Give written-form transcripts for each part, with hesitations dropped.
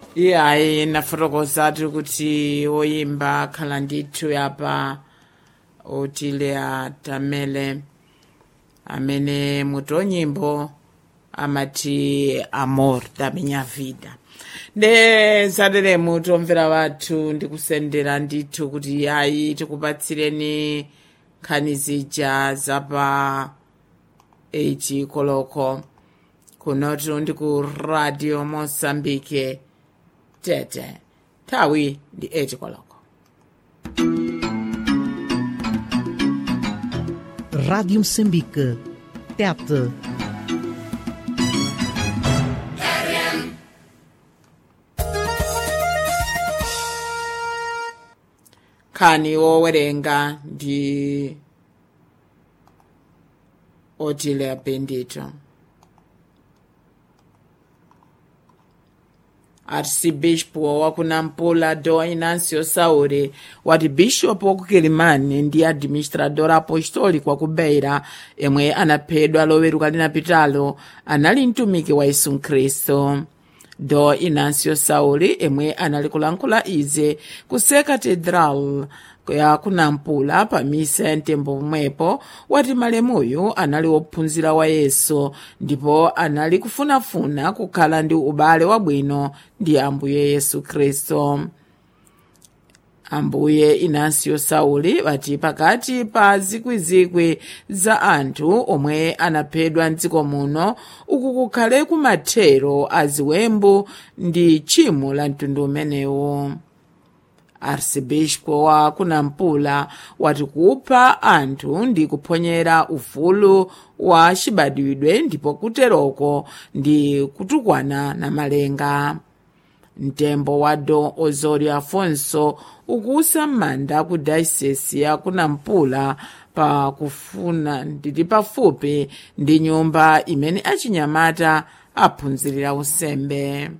Iyayi nafotokoza tiri kuti oyimba akhala ndithu yapa otile atamele amene muti onyimbo amati amor da minha vida. Ne zaderemu tomvera wathu ndikusendera ndithu kuti ayi tikupatsireni nkhani zija zapa 8 koloko kunotu ndi ku radio Mozambique tete nthawi ndi 8 koloko. Rádio Moçambique, tete. Nkhani wowerenga ndi Otile Bendito. Arcibispo wa kunampula do Inancio Saure wati bishop wa kukilimani ndi administrador apostólico wa kubeira emwe anaphedwa loweruka linapitalo anali mtumiki wa Yesu Khristu. Do Inancio Saure emwe anali kulankhula ize ku Cathedral ya kunampula pa misa ya mtembo pomwepo wati malemuyu anali wophunzira wa Yesu ndipo anali kufunafuna kukhala ndi ubale wabwino ndi Ambuye Yesu Khristu. Ambuye Inancio Sauli wati pakati pa zikwizikwi za anthu omwe anaphedwa mdziko muno uku kukhale kumathero a ziwembu ndi tchimo la mtundu umenewu. Arcibispo wa kunampula wati kupha anthu ndi kuphonyera ufulu wa chibadwidwe ndipo kuteroko ndi kutukwana na malenga. Mtembo wa Dom Osório Afonso ukusa m'manda ku diocese ya kunampula pa kufuna ndili pafupi ndi nyumba imene achinyamata aphunzirira usembe.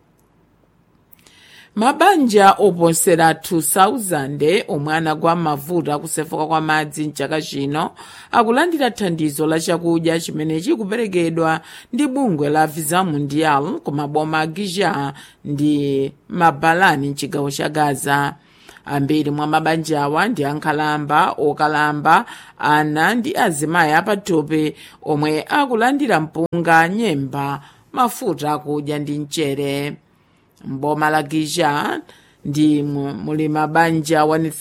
Mabanja oposera 2,000 omwe anagwa m'mavuto akusefuka kwa madzi mchaka chino akulandira thandizo la chakudya chimene chikuperekedwa ndi bungwe la Visa Mundial ku maboma a Gija ndi Mabalani mchigawo cha Gaza. Ambiri mwa mabanja awa ndi ankhalamba, okalamba, ana ndi azimayi apathupi omwe akulandira mpunga, nyemba, mafuta akudya ndi mchere. Mboma la Gija ndi muli mabanja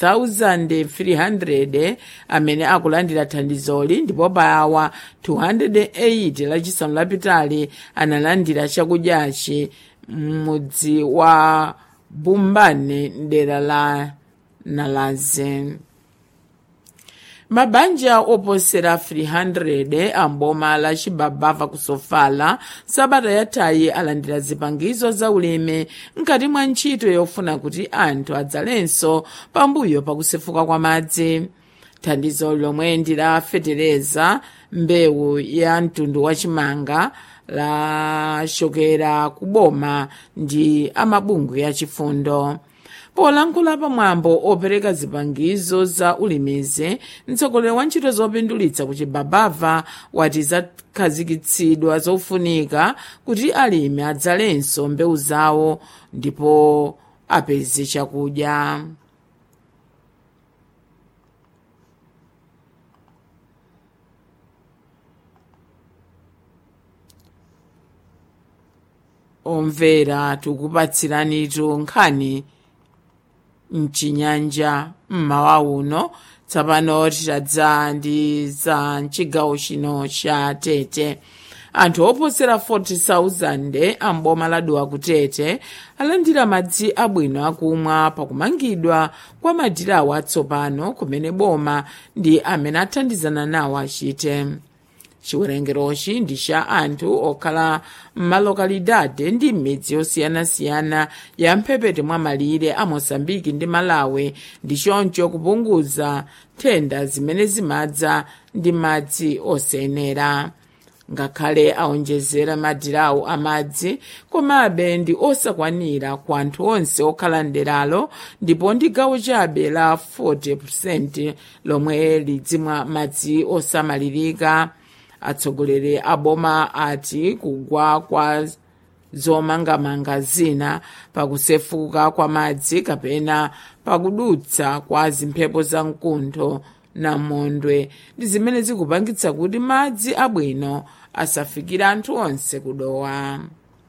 1,300 amene akulandira thandizoli ndipo payawa 280 lachisanu lapitali analandira chakudyachi m'mudzi wa Bumbane mdera la Nalaze. Mabanja oposera 300 amboma la Chibabava ku Sofala sabata yatayi alandira zipangizo za ulimi nkati mwa ntchito yofuna kuti anthu adzalenso pambuyo pakusefuka kwa madzi. Thandizo lomwe ndi la fetereza mbewu ya mtundu wa chimanga la chokera ku boma ndi amabungwe ya chifundo. Polankhula pamwambo opereka zipangizo za ulimizi, mtsogoleri wa ntchito zopindulitsa ku Chibabava wati zakhazikitsidwa zofunika kuti alimi adzalenso mbewu zawo ndipo apeze chakudya. Omvera tikupatsiranitu nkhani mchinyanja mmawa uno tsapano titadza ndi za mchigawo chino cha Tete. Anthu oposera 40,000 amboma ladowa ku Tete alandira madzi abwino akumwa pakumangidwa kwa madirawo atsopano kumene boma ndi amene athandizana nawo achite. Chiwerengerochi ndi cha anthu okhala m'malokalidade ndi m'midzi yosiyanasiyana ya mphepete mwa malire a Mozambiki ndi Malawi ndi choncho kupunguza nthenda zimene zimadza ndi madzi osayenera. Ngakhale aonjezera madirawo amadzi komabe ndi osakwanira kwa anthu onse okhala nderalo ndipo ndi gawo chabe la 40% lomwe lidzimwa madzi osamalirika. Atsogoleri a boma ati kugwa kwa zomangamanga zina pakusefuka kwa madzi kapena pakudutsa kwa zimphepo za mkuntho namondwe ndi zimene zikupangitsa kuti madzi abwino asafikire anthu onse kudowa.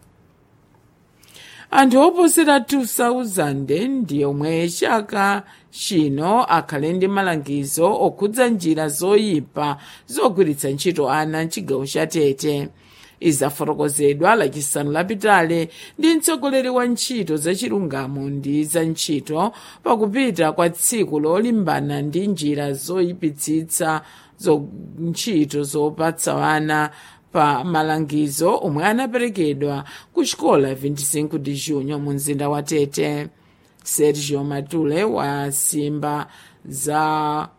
Anthu oposera 2,000 ndi omwe chaka chino akhale ndi malangizo okhudza njira zoyipa zogwiritsa ntchito ana mchigawo cha Tete. Izafotokozedwa lachisanu lapitale ndi mtsogoleri wa ntchito za chilungamo ndi za ntchito pakupita kwa tsiku lolimbana ndi njira zoyipitsitsa ntchito zopatsa ana pa malangizo omwe anaperekedwa ku xikola 25 de junho mu mzinda wa Tete. Sergio Matule wa simba za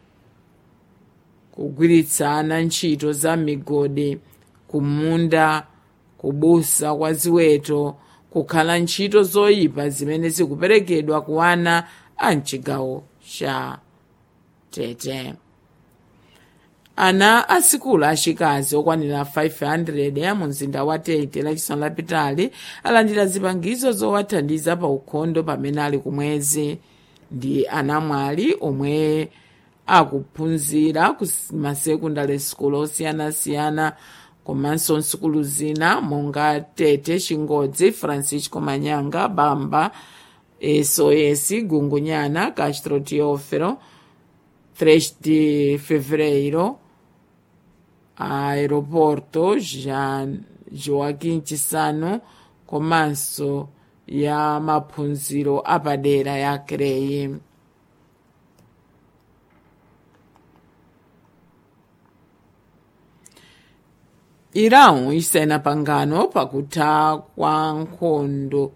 kugwiritsa ana ntchito za migodi, kumunda, kubusa kwa ziweto, kukhala ntchito zoyipa zimene zikuperekedwa ku ana a mchigawo cha Tete. Ana asikulu achikazi okwanira 500 ya mu mzinda wa Tete lachisanu lapitali alandira zipangizo zowathandiza pa ukhondo pamene ali kumwezi. Ndi anamwali omwe akuphunzira ku masekondari school osiyanasiyana komanso nsukulu zina monga Tete, Chingodzi, Francisco Manyanga, Bamba, SOS, Gungunyana, Castro Teófilo, 3 de Fevereiro, Aeroporto, Joaquim Chissano, komanso ya maphunziro apadera ya CREI. Irão isayina pangano pakutha kwa nkhondo.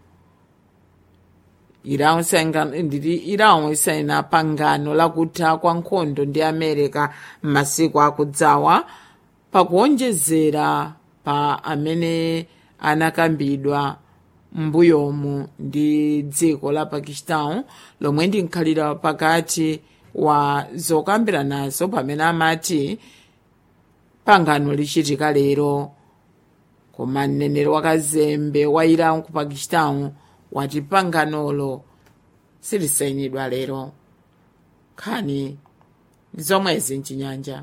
Irão isayina pangano lakutha kwa nkhondo ndi America m'masiku akudzawa pakuonjezera pa amene anakambidwa mbuyomu ndi dziko la Pakistan lomwe ndi nkhalira pakati wa zokambira nazo pamene amati pangano lichitika lero. Koma mneneri wakazembe wa Irão ku Pakistan wati panganolo silisayinidwa lero. Khani zomwezi mchinyanja.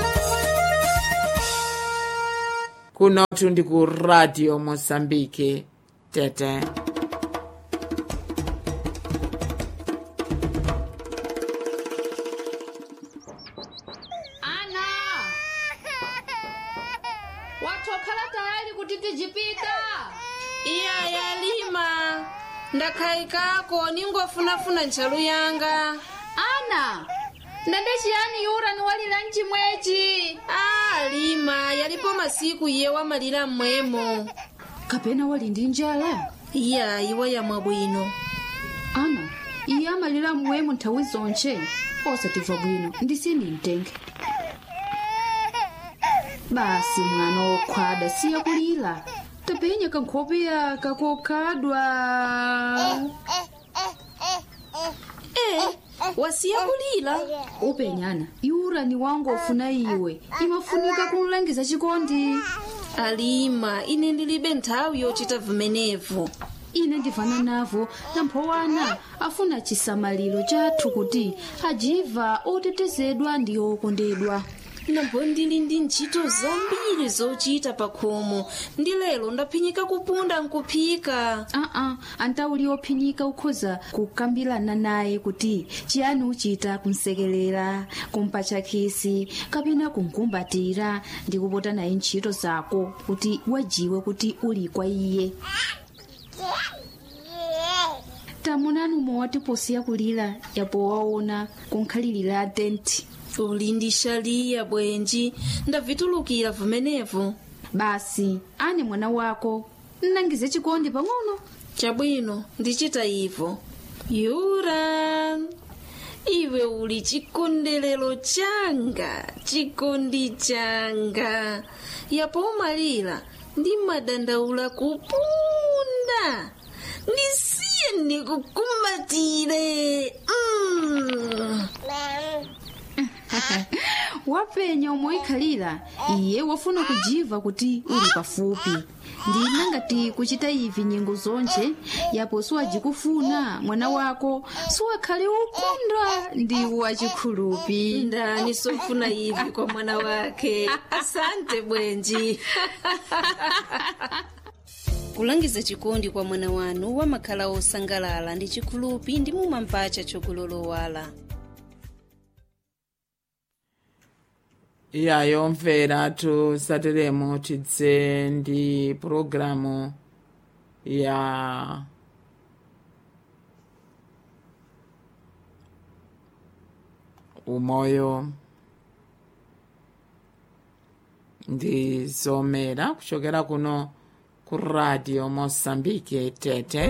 Kunotu ndi ku Radio Mozambique Tete. Iya Lima, ndakhaikako ningofunafuna ntchalu yanga. Ana, ndende chiyani yura niwalira mchimwechi? Lima, yalipo masiku iye wamalira mmwemo. Kapena wali ndi njala? Iya, iwe yamwa bwino. Ana, iye amalira mmwemo nthawi zonche. Osatimva bwino, ndisini mtenge. Basi mwana wokhwada siya kulira. Tapenya kankhope yaka kokhadwa. Wasiya kulira? Upenyana, yura ni wangu ofuna iwe. Imafunika kumulangiza chikondi. Alima, ine ndilibe nthawi yochita vimenevu. Ine ndivana navo namphowana afuna chisamaliro chathu kuti ajiva otetezedwa ndi okondedwa. Nambo ndili ndi ntchito zambiri zochita pakhomo. Ndi lero ndaphinyika kupunda nkuphika. Antauli ophinyika ukhoza kukambirana naye kuti chiyani uchita kumsekelera, kumpatcha khisi, kapena kumkumbatira ndi kupota naye ntchito zako kuti wajiwe kuti uli kwa iye. Tamunanu mowati posiya kulira yapo waona kunkhalirira tenti. Uli ndi shaliya bwenji, ndavitulukira vimenevu. Basi, ane mwana wako, nnangize chikondi pang'ono. Chabwino, ndichita ivo. Yura, iwe uli chikondelero changa, chikondi changa. Yapo umalira, ndi madandaula kupunda. Ndisiye ndikukumbatire. wapenya umoikhalira iye wafuna kujiva kuti uli pafupi ndina ngati kuchita ivi nyengo zonje yapo siwajikufuna mwana wako siwakhale ukondwa ndi wachikhulupi. Ndani sofuna ivi kwa mwana wake. Asante bwenji. Kulangiza chikondi kwa mwana wanu wamakhala osangalala ndi chikhulupi ndi mumamvacha chokulolowala. iyayo mvera tusateremo tidze ndi pulogalamu ya umoyo ndi zomera kuchokera kuno ku Radio Mosambike Tete.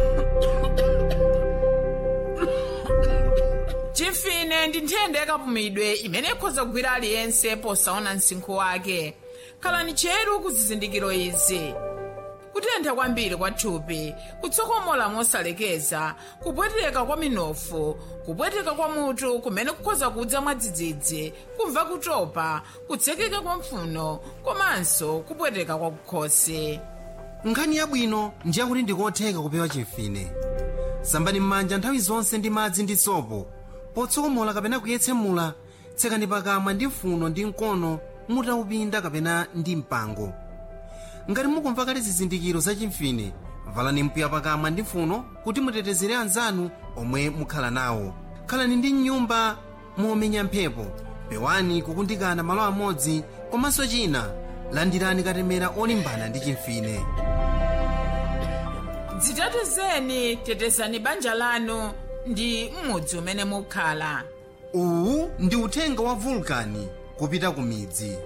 chimfine ndi nthenda yakapumidwe imene ikhoza kugwira aliyense posaona msinkhu wake. khalani cheru ku zizindikiro izi: kutentha kwambiri kwa thupi, kutsokomola mosalekeza, kupweteka kwa minofu, kupweteka kwa mutu kumene kukhoza kudza mwadzidzidzi, kumva kutopa, kutsekeka kwa mphuno, komanso kupweteka kwa kukhosi. nkhani yabwino ndi yakuti ndikotheka kupewa chimfine. sambani m'manja nthawi zonse ndi madzi ndi sopo. potsokomola kapena kuyetsemula, tsekani pakamwa ndi mphuno ndi mkono mutaupinda kapena ndi mpango. ngati mukumva kale zizindikiro za chimfine, valani mpiya pakamwa ndi mphuno kuti mutetezere anzanu omwe mukhala nawo. khalani ndi nyumba momenya mphepo, pewani kukundikana malo amodzi, komanso china landirani katemera olimbana ndi chimfine. dzitetezeni, tetezani banja lanu ndi m'mudzi umene mukhala. uwu ndi uthenga wa vulkani kupita ku midzi.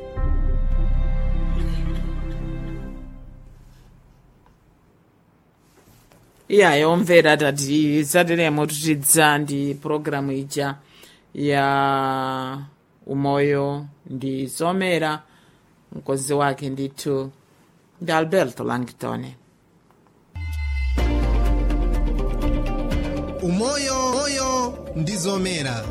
iyayo mvera tati sateremo tutidza ndi pulogalamu ija ya umoyo ndi zomera. mkonzi wake ndithu ndi Alberto Langitone. umoyo ndi zomera.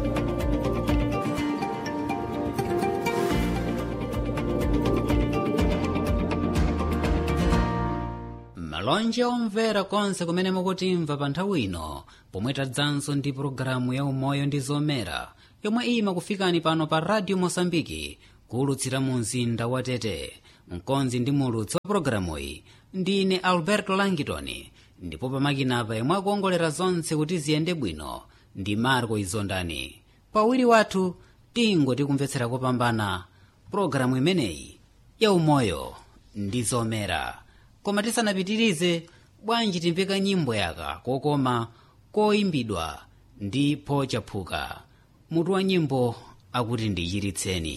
malonje omvera konse kumene mukutimva pa nthawi ino, pomwe tadzanso ndi pulogalamu ya umoyo ndi zomera yomwe imakufikani pano pa Radio Mosambiki kuulutsira mu mzinda wa Tete. mkonzi ndi mulutsi wa pulogalamu iyi ndine Alberto Langitoni, ndipo pamakinapa yemwe akuongolera zonse kuti ziyende bwino ndi Marco Izondani. pawiri wathu tingoti kumvetsera kopambana pulogalamu imeneyi ya umoyo ndi zomera. koma tisanapitirize, bwanji timveka nyimbo yaka kokoma koyimbidwa ndi Pochaphuka. mutu wa nyimbo akuti ndichiritseni.